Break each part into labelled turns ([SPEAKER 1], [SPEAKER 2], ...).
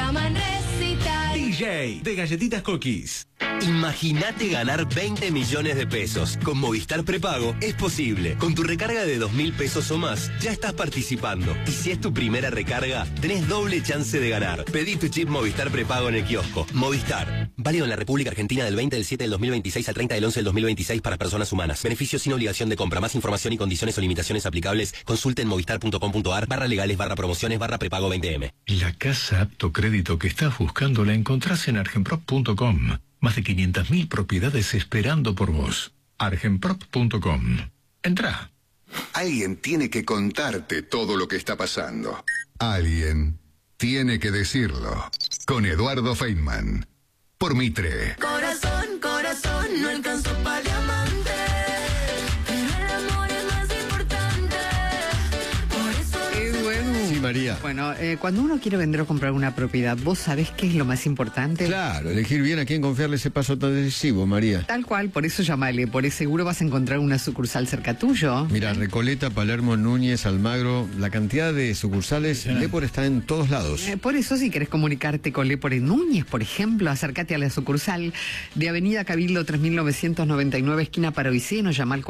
[SPEAKER 1] llama en recital.
[SPEAKER 2] DJ de Galletitas Cookies.
[SPEAKER 3] Imagínate ganar 20 millones de pesos. Con Movistar Prepago es posible. Con tu recarga de 2.000 pesos o más, ya estás participando. Y si es tu primera recarga, tenés doble chance de ganar. Pedí tu chip Movistar Prepago en el kiosco. Movistar. Válido en la República Argentina del 20 del 7 del 2026 al 30 del 11 del 2026 para personas humanas. Beneficios sin obligación de compra. Más información y condiciones o limitaciones aplicables. Consulte en movistar.com.ar/legales/prepago 20M.
[SPEAKER 4] La casa apto crédito que estás buscando la encontrás en argenprop.com. Más de 500.000 propiedades esperando por vos. argenprop.com. Entrá.
[SPEAKER 5] Alguien tiene que contarte todo lo que está pasando. Alguien tiene que decirlo. Con Eduardo Feynman. Por Mitre.
[SPEAKER 1] Corazón, corazón, no alcanzó para diamante. Pero el amor es más importante. Por eso...
[SPEAKER 6] Sí, María.
[SPEAKER 7] Bueno, cuando uno quiere vender o comprar una propiedad, ¿vos sabés qué es lo más importante?
[SPEAKER 6] Claro, elegir bien a quién confiarle ese paso tan decisivo, María.
[SPEAKER 7] Tal cual, por eso llamale, por eso seguro vas a encontrar una sucursal cerca tuyo.
[SPEAKER 6] Mira, Recoleta, Palermo, Núñez, Almagro, la cantidad de sucursales, Lepor está en todos lados.
[SPEAKER 7] Por eso, si querés comunicarte con Lepor en Núñez, por ejemplo, acércate a la sucursal de Avenida Cabildo 3999, esquina Paraviceno, llama al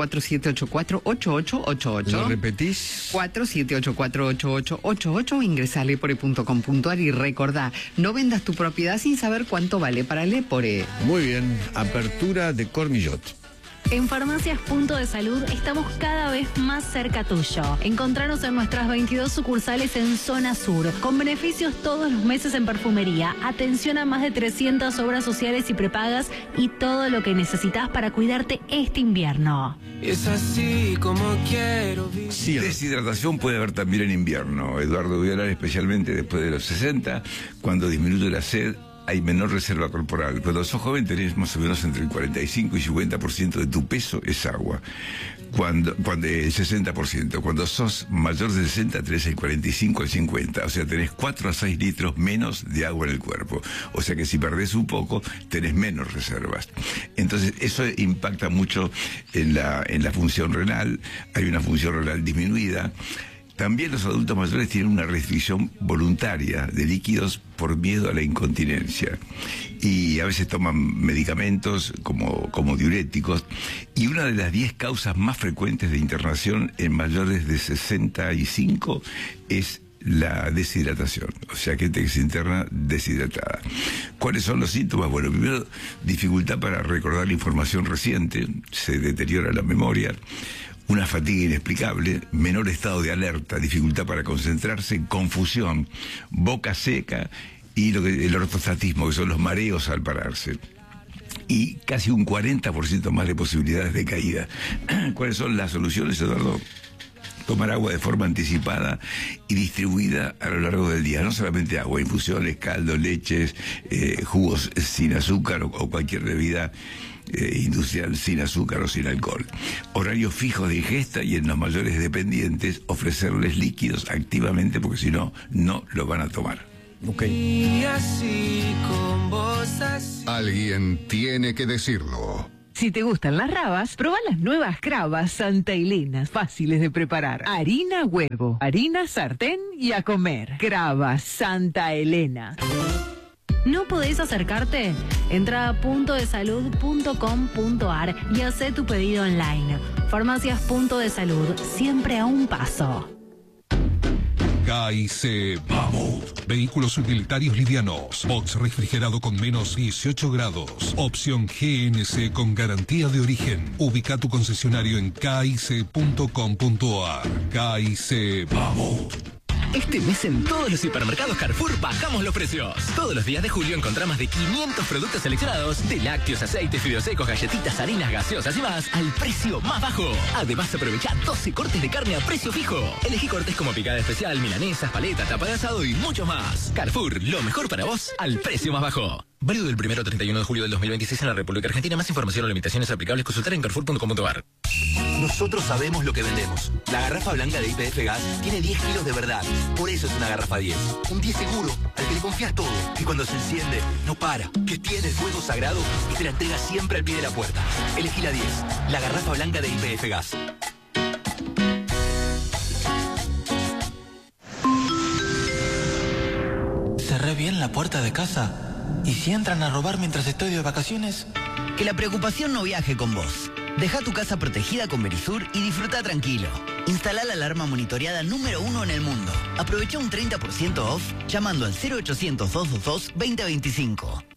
[SPEAKER 7] 4784-8888.
[SPEAKER 6] ¿Lo repetís?
[SPEAKER 7] 4784-8888, ingresa a lepore.com.ar y recordá, no vendas tu propiedad sin saber cuánto vale para Lepore.
[SPEAKER 6] Muy bien, apertura de Cormillot.
[SPEAKER 8] En Farmacias Punto de Salud estamos cada vez más cerca tuyo. Encontranos en nuestras 22 sucursales en Zona Sur, con beneficios todos los meses en perfumería, atención a más de 300 obras sociales y prepagas y todo lo que necesitas para cuidarte este invierno.
[SPEAKER 9] Es así como quiero vivir.
[SPEAKER 6] Sí,
[SPEAKER 10] deshidratación puede haber también en invierno, Eduardo. Voy a hablar especialmente después de los 60, cuando disminuye la sed. Hay menor reserva corporal. Cuando sos joven tenés más o menos entre el 45 y 50% de tu peso es agua. Cuando el 60%. Cuando sos mayor de 60 tenés el 45 al 50. O sea, tenés 4 a 6 litros menos de agua en el cuerpo. O sea que si perdés un poco, tenés menos reservas. Entonces, eso impacta mucho en la función renal. Hay una función renal disminuida. También los adultos mayores tienen una restricción voluntaria de líquidos por miedo a la incontinencia. Y a veces toman medicamentos como diuréticos. Y una de las 10 causas más frecuentes de internación en mayores de 65 es la deshidratación. O sea, gente que se interna deshidratada. ¿Cuáles son los síntomas? Bueno, primero, dificultad para recordar la información reciente. Se deteriora la memoria. Una fatiga inexplicable, menor estado de alerta, dificultad para concentrarse, confusión, boca seca y el ortostatismo, que son los mareos al pararse. Y casi un 40% más de posibilidades de caída. ¿Cuáles son las soluciones, Eduardo? Tomar agua de forma anticipada y distribuida a lo largo del día. No solamente agua, infusiones, caldo, leches, jugos sin azúcar o cualquier bebida industrial sin azúcar o sin alcohol. Horarios fijos de ingesta y en los mayores dependientes ofrecerles líquidos activamente porque si no, no lo van a tomar.
[SPEAKER 9] Y así con vos así.
[SPEAKER 5] Alguien tiene que decirlo.
[SPEAKER 11] Si te gustan las rabas, probá las nuevas Cravas Santa Elena, fáciles de preparar. Harina, huevo, harina, sartén y a comer. Cravas Santa Elena.
[SPEAKER 8] ¿No podés acercarte? Entra a puntodesalud.com.ar y hacé tu pedido online. Farmacias Punto de Salud, siempre a un paso.
[SPEAKER 12] KIC Mamut. Vehículos utilitarios livianos. Box refrigerado con menos 18 grados. Opción GNC con garantía de origen. Ubica tu concesionario en kic.com.ar. KIC Mamut.
[SPEAKER 3] Este mes en todos los supermercados Carrefour bajamos los precios. Todos los días de julio encontrá más de 500 productos seleccionados de lácteos, aceites, fideos secos, galletitas, harinas, gaseosas y más al precio más bajo. Además aprovecha 12 cortes de carne a precio fijo. Elegí cortes como picada especial, milanesas, paleta, tapa de asado y mucho más. Carrefour, lo mejor para vos al precio más bajo. Válido del 1 al 31 de julio del 2026 en la República Argentina. Más información o limitaciones aplicables consultar en carrefour.com.ar. Nosotros sabemos lo que vendemos. La garrafa blanca de YPF Gas tiene 10 kilos de verdad. Por eso es una garrafa 10. Un 10 seguro, al que le confías todo. Y cuando se enciende, no para. Que tiene el fuego sagrado y te la entrega siempre al pie de la puerta. Elegí la 10. La garrafa blanca de YPF Gas.
[SPEAKER 9] Cerré
[SPEAKER 13] bien la puerta de casa? ¿Y si entran a robar mientras estoy de vacaciones?
[SPEAKER 14] Que la preocupación no viaje con vos. Deja tu casa protegida con Verisur y disfruta tranquilo. Instala la alarma monitoreada número 1 en el mundo. Aprovecha un 30% off llamando al 0800 222 2025.